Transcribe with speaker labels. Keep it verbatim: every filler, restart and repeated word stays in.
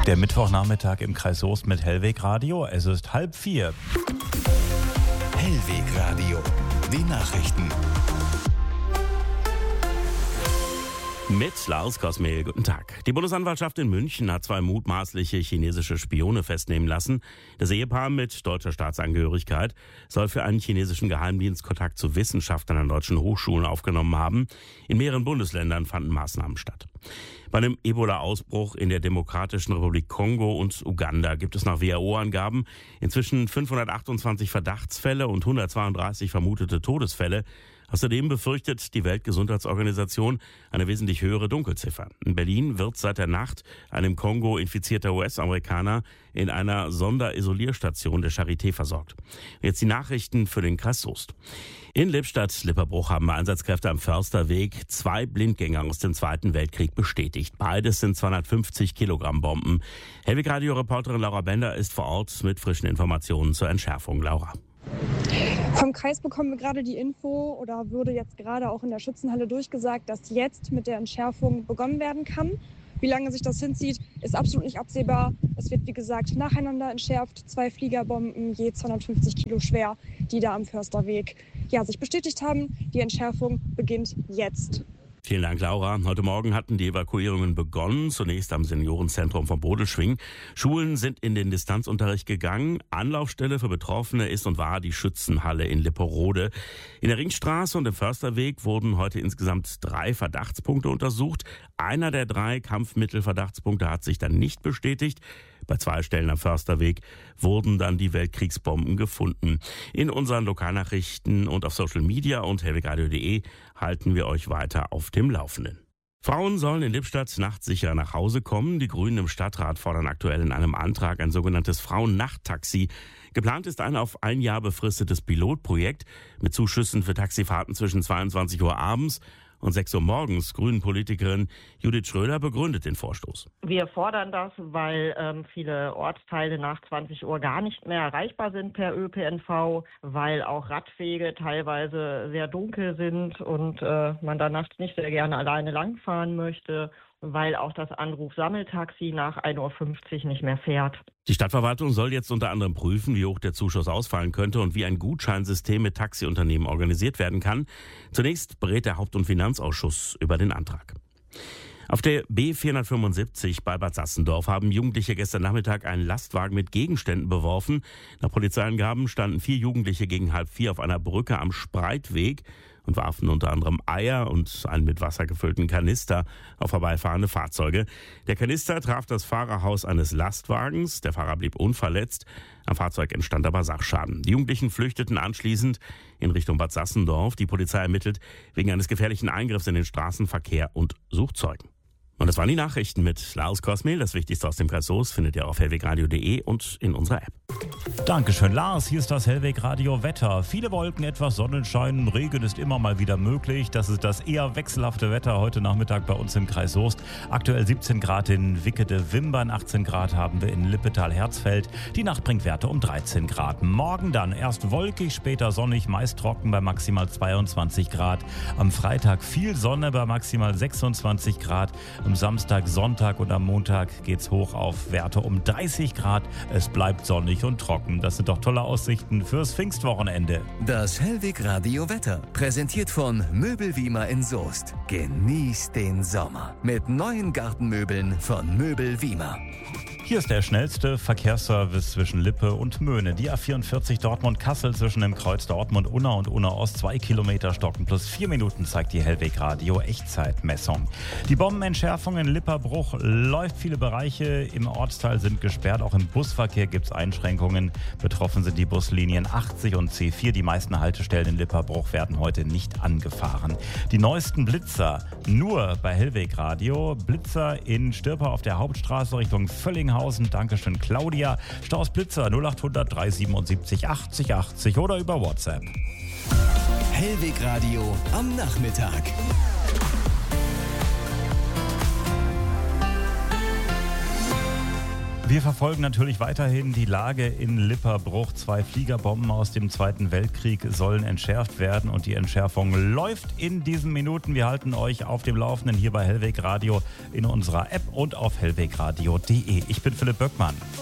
Speaker 1: Der Mittwochnachmittag im Kreis Soest mit Hellweg Radio. Es ist halb vier.
Speaker 2: Hellweg Radio. Die Nachrichten.
Speaker 3: Mit Lars Kosmehl, guten Tag. Die Bundesanwaltschaft in München hat zwei mutmaßliche chinesische Spione festnehmen lassen. Das Ehepaar mit deutscher Staatsangehörigkeit soll für einen chinesischen Geheimdienst Kontakt zu Wissenschaftlern an deutschen Hochschulen aufgenommen haben. In mehreren Bundesländern fanden Maßnahmen statt. Bei einem Ebola-Ausbruch in der Demokratischen Republik Kongo und Uganda gibt es nach W H O-Angaben inzwischen fünfhundertachtundzwanzig Verdachtsfälle und hundertzweiunddreißig vermutete Todesfälle. Außerdem befürchtet die Weltgesundheitsorganisation eine wesentlich höhere Dunkelziffer. In Berlin wird seit der Nacht ein im Kongo infizierter U S-Amerikaner in einer Sonderisolierstation der Charité versorgt. Jetzt die Nachrichten für den Kreis Soest. In Lippstadt-Lipperbruch haben Einsatzkräfte am Försterweg zwei Blindgänger aus dem Zweiten Weltkrieg bestätigt. Beides sind zweihundertfünfzig Kilogramm Bomben. Hellweg-Radio-Reporterin Laura Bender ist vor Ort mit frischen Informationen zur Entschärfung. Laura.
Speaker 4: Vom Kreis bekommen wir gerade die Info oder wurde jetzt gerade auch in der Schützenhalle durchgesagt, dass jetzt mit der Entschärfung begonnen werden kann. Wie lange sich das hinzieht, ist absolut nicht absehbar. Es wird, wie gesagt, nacheinander entschärft. Zwei Fliegerbomben, je zweihundertfünfzig Kilo schwer, die da am Försterweg ja, sich bestätigt haben. Die Entschärfung beginnt jetzt.
Speaker 3: Vielen Dank, Laura. Heute Morgen hatten die Evakuierungen begonnen, zunächst am Seniorenzentrum von Bodelschwingh. Schulen sind in den Distanzunterricht gegangen. Anlaufstelle für Betroffene ist und war die Schützenhalle in Lipperode. In der Ringstraße und im Försterweg wurden heute insgesamt drei Verdachtspunkte untersucht. Einer der drei Kampfmittelverdachtspunkte hat sich dann nicht bestätigt. Bei zwei Stellen am Försterweg wurden dann die Weltkriegsbomben gefunden. In unseren Lokalnachrichten und auf Social Media und hellwegradio punkt de halten wir euch weiter auf dem Laufenden. Frauen sollen in Lippstadt nachts sicher nach Hause kommen. Die Grünen im Stadtrat fordern aktuell in einem Antrag ein sogenanntes Frauen-Nachttaxi. Geplant ist ein auf ein Jahr befristetes Pilotprojekt mit Zuschüssen für Taxifahrten zwischen zweiundzwanzig Uhr abends und sechs Uhr morgens. Grünen-Politikerin Judith Schröder begründet den Vorstoß.
Speaker 5: Wir fordern das, weil ähm, viele Ortsteile nach zwanzig Uhr gar nicht mehr erreichbar sind per Ö P N V, weil auch Radwege teilweise sehr dunkel sind und äh, man da nachts nicht sehr gerne alleine langfahren möchte, weil auch das Anruf-Sammeltaxi nach ein Uhr fünfzig nicht mehr fährt.
Speaker 3: Die Stadtverwaltung soll jetzt unter anderem prüfen, wie hoch der Zuschuss ausfallen könnte und wie ein Gutscheinsystem mit Taxiunternehmen organisiert werden kann. Zunächst berät der Haupt- und Finanzausschuss über den Antrag. Auf der B vierhundertfünfundsiebzig bei Bad Sassendorf haben Jugendliche gestern Nachmittag einen Lastwagen mit Gegenständen beworfen. Nach Polizeiangaben standen vier Jugendliche gegen halb vier auf einer Brücke am Spreitweg und warfen unter anderem Eier und einen mit Wasser gefüllten Kanister auf vorbeifahrende Fahrzeuge. Der Kanister traf das Fahrerhaus eines Lastwagens. Der Fahrer blieb unverletzt. Am Fahrzeug entstand aber Sachschaden. Die Jugendlichen flüchteten anschließend in Richtung Bad Sassendorf. Die Polizei ermittelt wegen eines gefährlichen Eingriffs in den Straßenverkehr und sucht Zeugen. Und das waren die Nachrichten mit Lars Kosmehl. Das Wichtigste aus dem Kreis Soest findet ihr auf hellwegradio punkt de und in unserer App.
Speaker 1: Dankeschön, Lars. Hier ist das Hellweg Radio Wetter. Viele Wolken, etwas Sonnenschein, Regen ist immer mal wieder möglich. Das ist das eher wechselhafte Wetter heute Nachmittag bei uns im Kreis Soest. Aktuell siebzehn Grad in Wickede-Wimbern, achtzehn Grad haben wir in Lippetal-Herzfeld. Die Nacht bringt Werte um dreizehn Grad. Morgen dann erst wolkig, später sonnig, meist trocken bei maximal zweiundzwanzig Grad. Am Freitag viel Sonne bei maximal sechsundzwanzig Grad. Am Samstag, Sonntag und am Montag geht's hoch auf Werte um dreißig Grad. Es bleibt sonnig und trocken. Das sind doch tolle Aussichten fürs Pfingstwochenende.
Speaker 2: Das Hellweg Radio Wetter, präsentiert von Möbelwiemer in Soest. Genießt den Sommer mit neuen Gartenmöbeln von Möbelwiemer.
Speaker 1: Hier ist der schnellste Verkehrsservice zwischen Lippe und Möhne. Die A vierundvierzig Dortmund-Kassel zwischen dem Kreuz Dortmund-Unna und Unna-Ost. Zwei Kilometer stocken plus vier Minuten zeigt die Hellweg Radio Echtzeitmessung. Die Bombenentschärfung in Lipperbruch läuft. Viele Bereiche im Ortsteil sind gesperrt. Auch im Busverkehr gibt es Einschränkungen. Betroffen sind die Buslinien achtzig und C vier. Die meisten Haltestellen in Lipperbruch werden heute nicht angefahren. Die neuesten Blitzer nur bei Hellweg Radio. Blitzer in Stirper auf der Hauptstraße Richtung Völlinghausen. Dankeschön, Claudia. Staus Blitzer null achthundert dreihundertsiebenundsiebzig achtzig achtzig oder über WhatsApp.
Speaker 2: Hellweg Radio am Nachmittag.
Speaker 1: Wir verfolgen natürlich weiterhin die Lage in Lipperbruch. Zwei Fliegerbomben aus dem Zweiten Weltkrieg sollen entschärft werden und die Entschärfung läuft in diesen Minuten. Wir halten euch auf dem Laufenden hier bei Hellweg Radio in unserer App und auf hellwegradio punkt de. Ich bin Philipp Böckmann.